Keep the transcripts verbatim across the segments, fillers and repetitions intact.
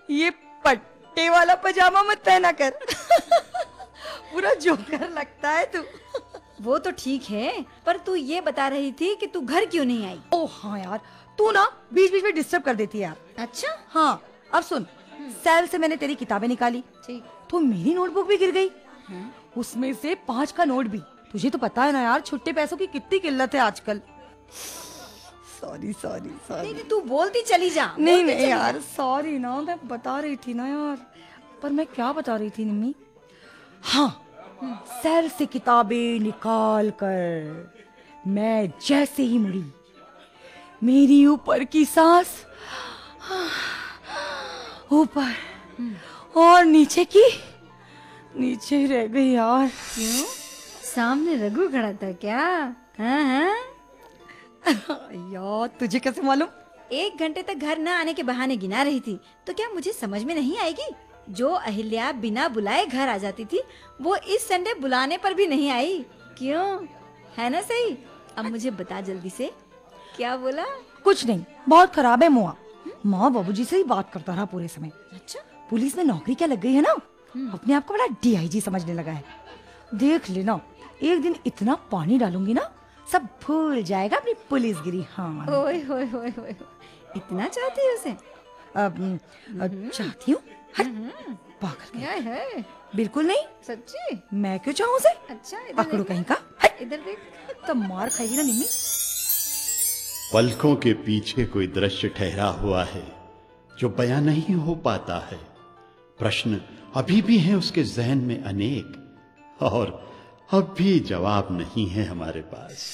ये पट्टे वाला पजामा मत पहना कर। पूरा जोकर लगता है तू। वो तो ठीक है, पर तू ये बता रही थी कि तू घर क्यों नहीं आई? ओ हाँ यार, तू ना बीच बीच में डिस्टर्ब कर देती है यार। अच्छा हाँ, अब सुन, सेल से मैंने तेरी किताबें निकाली, ठीक। तो मेरी नोटबुक भी गिर गई। उसमें से पाँच का नोट भी। तुझे तो पता है ना यार, छुट्टे पैसों की कितनी किल्लत है आजकल। Sorry sorry sorry. नहीं, तू बोलती चली जा। नहीं नहीं यार, सॉरी ना, मैं बता रही थी ना यार। पर मैं क्या बता रही थी निम्मी? हाँ, सेल से किताबें निकाल कर मैं जैसे ही मुड़ी, मेरी ऊपर की सांस ऊपर और नीचे की नीचे ही रह गई यार। क्यों? सामने रघु खड़ा था क्या? हाँ हाँ। यार तुझे कैसे मालूम? एक घंटे तक घर न आने के बहाने गिना रही थी, तो क्या मुझे समझ में नहीं आएगी? जो अहिल्या बिना बुलाए घर आ जाती थी, वो इस संडे बुलाने पर भी नहीं आई। क्यों? है ना सही? अब मुझे बता जल्दी से, क्या बोला? कुछ नहीं, बहुत खराब है मुआ। माँ बाबूजी से ही बात करता रहा पूरे समय। अच्छा, पुलिस में नौकरी क्या लग गई है ना, अपने आप को बड़ा डी आई जी समझने लगा है। देख लेना, एक दिन इतना पानी डालूंगी ना, सब भूल जाएगा अपनी पुलिसगिरी। हाँ, ओए होए होए होए, इतना चाहती है उसे? अब अब चाहती हूँ? पागल है, है। बिल्कुल नहीं। सच्ची? मैं क्यों चाहूँ उसे? अच्छा, इधर पकड़ो देख। कहीं का। इधर देख। तो मार खाएगी ना निम्मी। पलकों के पीछे कोई दृश्य ठहरा हुआ है जो बयां नहीं हो पाता है। प्रश्न अभी भी हैं उसके जहन में अनेक, और अब भी जवाब नहीं है हमारे पास।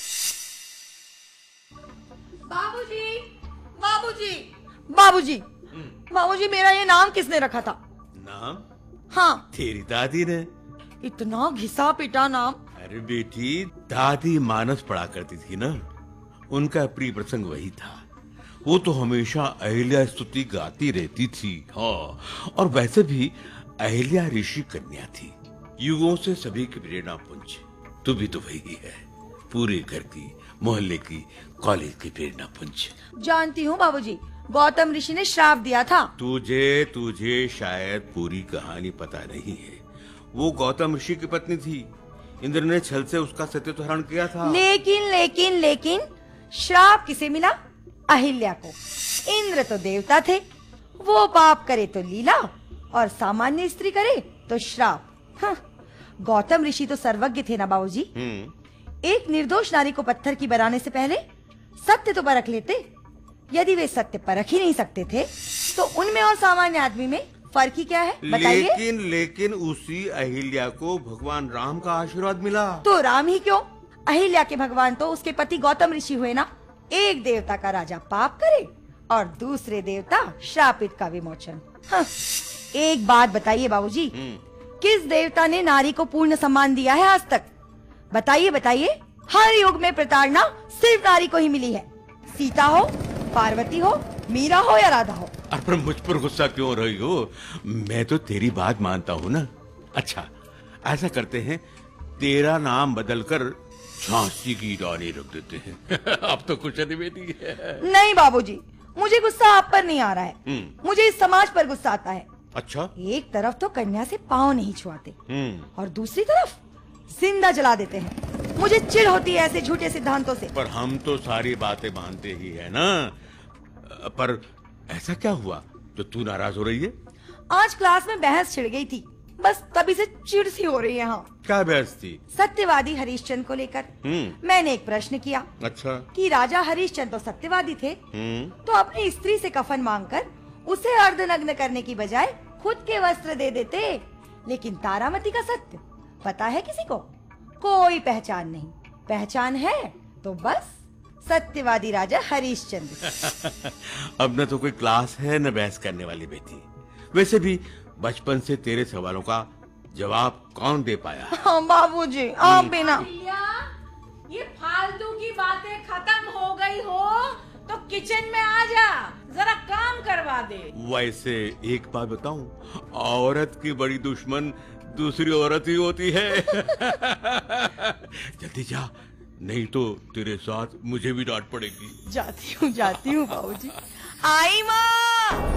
बाबूजी, बाबूजी, बाबूजी, बाबूजी, मेरा ये नाम किसने रखा था? नाम? हाँ, तेरी दादी ने। इतना घिसा पिटा नाम। अरे बेटी, दादी मानस पढ़ा करती थी ना, उनका प्रिय प्रसंग वही था। वो तो हमेशा अहिल्या स्तुति गाती रहती थी। हाँ, और वैसे भी अहिल्या ऋषि कन्या थी, युगों से सभी की प्रेरणा पुंज। तू भी तो वही है, पूरे घर की, मोहल्ले की, कॉलेज की प्रेरणा पुंज। जानती हूँ बाबूजी, गौतम ऋषि ने श्राप दिया था। तुझे तुझे शायद पूरी कहानी पता नहीं है। वो गौतम ऋषि की पत्नी थी, इंद्र ने छल से उसका सत्यत्व हरण किया था। लेकिन लेकिन लेकिन श्राप किसे मिला? अहिल्या को। इंद्र तो देवता थे, वो पाप करे तो लीला, और सामान्य स्त्री करे तो श्राप। हाँ, गौतम ऋषि तो सर्वज्ञ थे ना बाबूजी। एक निर्दोष नारी को पत्थर की बनाने से पहले सत्य तो परख लेते। यदि वे सत्य परख ही नहीं सकते थे, तो उनमें और सामान्य आदमी में फर्क ही क्या है बताइए? लेकिन लेकिन उसी अहिल्या को भगवान राम का आशीर्वाद मिला। तो राम ही क्यों, अहिल्या के भगवान तो उसके पति गौतम ऋषि हुए ना। एक देवता का राजा पाप करे और दूसरे देवता श्रापित का विमोचन। हाँ, एक बात बताइए बाबूजी, किस देवता ने नारी को पूर्ण सम्मान दिया है आज तक? बताइए बताइए। हर युग में प्रताड़ना सिर्फ नारी को ही मिली है। सीता हो, पार्वती हो, मीरा हो या राधा हो। अरे मुझ पर गुस्सा क्यों रही हो? मैं तो तेरी बात मानता हूँ ना। अच्छा, ऐसा करते हैं, तेरा नाम बदलकर झांसी की रानी रख देते हैं। अब तो कुछ बेटी है। नहीं बाबूजी, मुझे गुस्सा आप पर नहीं आ रहा है, मुझे इस समाज पर गुस्सा आता है। अच्छा? एक तरफ तो कन्या से पाँव नहीं छुआते और दूसरी तरफ जिंदा जला देते हैं। मुझे चिढ़ होती है ऐसे झूठे सिद्धांतों से। पर हम तो सारी बातें मानते ही है ना। पर ऐसा क्या हुआ जो तू नाराज हो रही है? आज क्लास में बहस छिड़ गई थी, बस तभी से चिढ़ सी हो रही है। हाँ, क्या बहस थी? सत्यवादी हरिश्चंद्र को लेकर। मैंने एक प्रश्न किया। अच्छा? कि राजा हरिश्चंद्र तो सत्यवादी थे, तो अपनी स्त्री से कफन मांगकर उसे अर्धनग्न करने की बजाय खुद के वस्त्र दे देते। लेकिन तारामती का सत्य पता है किसी को? कोई पहचान नहीं। पहचान है तो बस सत्यवादी राजा हरिश्चंद्र। अब न तो कोई क्लास है न बहस करने वाली बेटी। वैसे भी बचपन से तेरे सवालों का जवाब कौन दे पाया? हाँ बाबूजी, आप भी ना। ये फालतू की बातें खत्म हो गई हो तो किचन में आ जा, जरा काम करवा दे। वैसे एक बात बताऊं, औरत की बड़ी दुश्मन दूसरी औरत ही होती है। जल्दी जा, नहीं तो तेरे साथ मुझे भी डांट पड़ेगी। जाती हूँ जाती हूँ बाबूजी। आई माँ।